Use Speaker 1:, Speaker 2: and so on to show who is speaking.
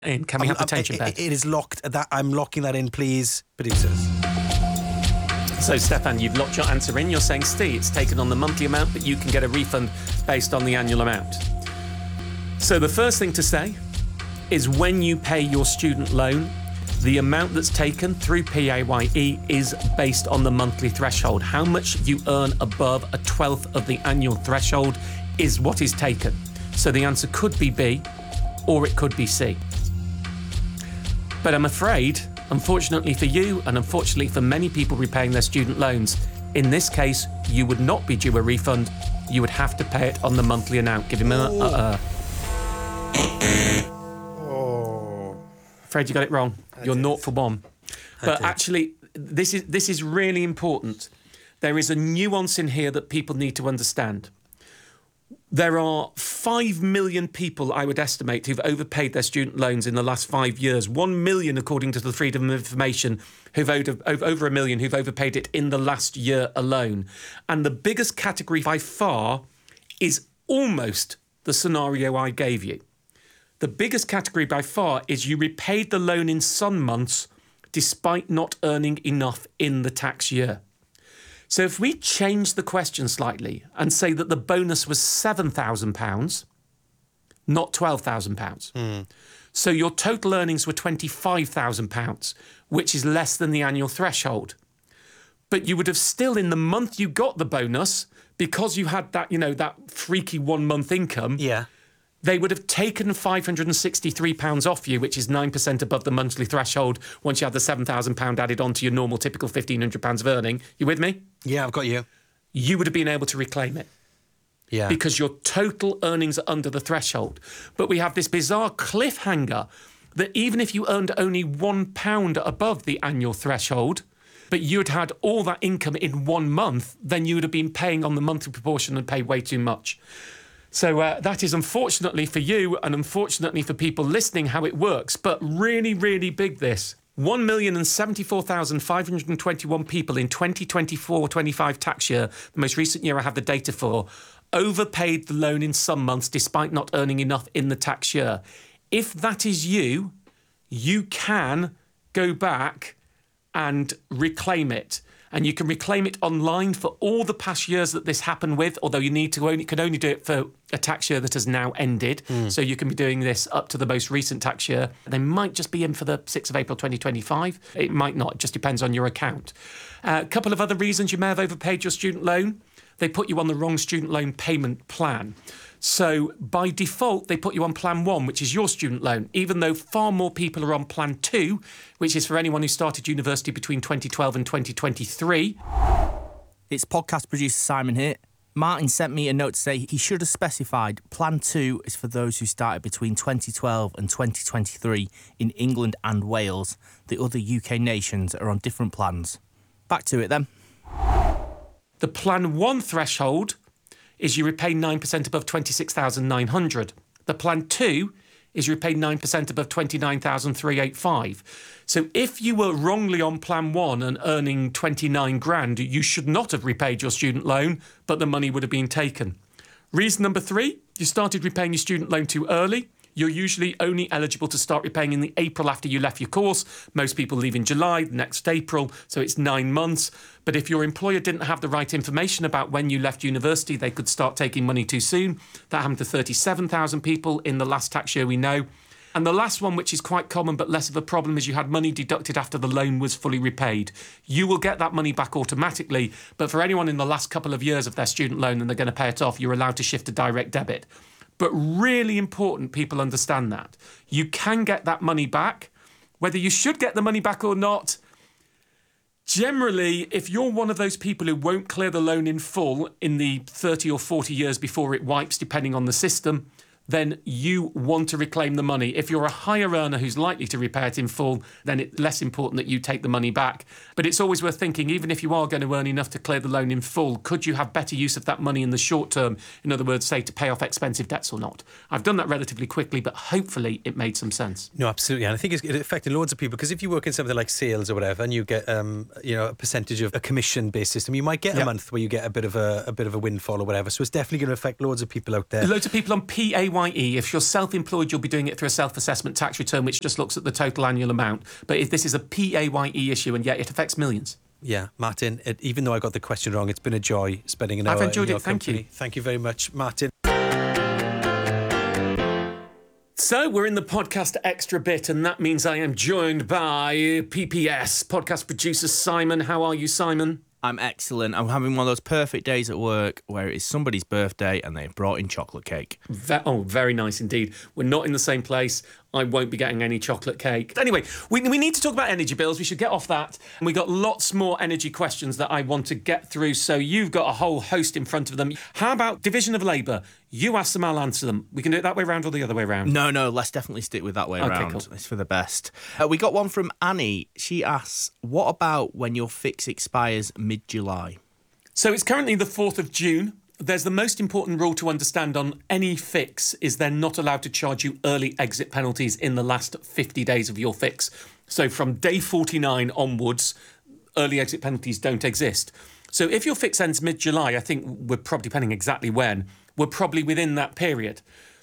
Speaker 1: in. Can we have the tension bed?
Speaker 2: It is locked. I'm locking that in, please, producers.
Speaker 1: So, Stefan, you've locked your answer in. You're saying, Steve, it's taken on the monthly amount, but you can get a refund based on the annual amount. So the first thing to say is when you pay your student loan, the amount that's taken through PAYE is based on the monthly threshold. How much you earn above a 12th of the annual threshold is what is taken. So the answer could be B, or it could be C. But I'm afraid, unfortunately for you, and unfortunately for many people repaying their student loans, in this case, you would not be due a refund. You would have to pay it on the monthly amount. Give him a Afraid you got it wrong. You're 0 for 1. But actually, this is really important. There is a nuance in here that people need to understand. There are 5 million people, I would estimate, who've overpaid their student loans in the last 5 years. 1 million, according to the Freedom of Information, who've over 1 million who've overpaid it in the last year alone. And the biggest category by far is almost the scenario I gave you. The biggest category by far is you repaid the loan in some months despite not earning enough in the tax year. So if we change the question slightly and say that the bonus was £7,000, not £12,000. So your total earnings were £25,000, which is less than the annual threshold. But you would have still, in the month you got the bonus, because you had that, that freaky 1 month income, they would have taken £563 off you, which is 9% above the monthly threshold once you had the £7,000 added on to your normal typical £1,500 of earning. You with me?
Speaker 2: Yeah, I've got you.
Speaker 1: You would have been able to reclaim it.
Speaker 2: Yeah.
Speaker 1: Because your total earnings are under the threshold. But we have this bizarre cliffhanger that even if you earned only £1 above the annual threshold, but you'd had all that income in 1 month, then you would have been paying on the monthly proportion and paid way too much. So that is unfortunately for you and unfortunately for people listening how it works, but really, really big this. 1,074,521 people in 2024-25 tax year, the most recent year I have the data for, overpaid the loan in some months despite not earning enough in the tax year. If that is you, you can go back and reclaim it. And you can reclaim it online for all the past years that this happened with, although you can only do it for a tax year that has now ended. So you can be doing this up to the most recent tax year. They might just be in for the 6th of April 2025. It might not. It just depends on your account. A couple of other reasons you may have overpaid your student loan. They put you on the wrong student loan payment plan. So by default, they put you on Plan 1, which is your student loan, even though far more people are on Plan 2, which is for anyone who started university between 2012 and 2023.
Speaker 3: It's podcast producer Simon here. Martin sent me a note to say he should have specified Plan 2 is for those who started between 2012 and 2023 in England and Wales. The other UK nations are on different plans. Back to it then.
Speaker 1: The Plan 1 threshold is you repay 9% above 26,900. The Plan 2 is you repay 9% above 29,385. So if you were wrongly on Plan 1 and earning 29 grand, you should not have repaid your student loan, but the money would have been taken. Reason number 3, you started repaying your student loan too early. You're usually only eligible to start repaying in the April after you left your course. Most people leave in July, next April, so it's 9 months. But if your employer didn't have the right information about when you left university, they could start taking money too soon. That happened to 37,000 people in the last tax year we know. And the last one, which is quite common but less of a problem, is you had money deducted after the loan was fully repaid. You will get that money back automatically, but for anyone in the last couple of years of their student loan and they're going to pay it off, you're allowed to shift to direct debit. But really important people understand that. You can get that money back. Whether you should get the money back or not, generally, if you're one of those people who won't clear the loan in full in the 30 or 40 years before it wipes, depending on the system, then you want to reclaim the money. If you're a higher earner who's likely to repay it in full, then it's less important that you take the money back. But it's always worth thinking, even if you are going to earn enough to clear the loan in full, could you have better use of that money in the short term? In other words, say to pay off expensive debts or not. I've done that relatively quickly, but hopefully it made some sense.
Speaker 2: No, absolutely. And I think it affected loads of people, because if you work in something like sales or whatever and you get a percentage of a commission-based system, you might get a month where you get a bit of a windfall or whatever. So it's definitely going to affect loads of people out there.
Speaker 1: Loads of people on PAYE PAYE. If you're self-employed, you'll be doing it through a self-assessment tax return, which just looks at the total annual amount. But if this is a PAYE issue, and yet it affects millions.
Speaker 2: Yeah, Martin, even though I got the question wrong, it's been a joy spending an hour.
Speaker 1: I've enjoyed
Speaker 2: in your
Speaker 1: it. Thank
Speaker 2: company.
Speaker 1: you.
Speaker 2: Thank you very much, Martin.
Speaker 1: So we're in the podcast extra bit, and that means I am joined by PPS, podcast producer Simon. How are you, Simon?
Speaker 3: I'm excellent. I'm having one of those perfect days at work where it is somebody's birthday and they've brought in chocolate cake.
Speaker 1: Very nice indeed. We're not in the same place. I won't be getting any chocolate cake. Anyway, we need to talk about energy bills. We should get off that. And we got lots more energy questions that I want to get through. So you've got a whole host in front of them. How about division of labour? You ask them, I'll answer them. We can do it that way round or the other way round?
Speaker 3: No, let's definitely stick with that way round.
Speaker 1: Cool.
Speaker 3: It's for the best. We got one from Annie. She asks, what about when your fix expires mid-July?
Speaker 1: So it's currently the 4th of June. There's the most important rule to understand on any fix is they're not allowed to charge you early exit penalties in the last 50 days of your fix. So from day 49 onwards, early exit penalties don't exist. So if your fix ends mid-July, I think we're probably depending exactly when, we're probably within that period.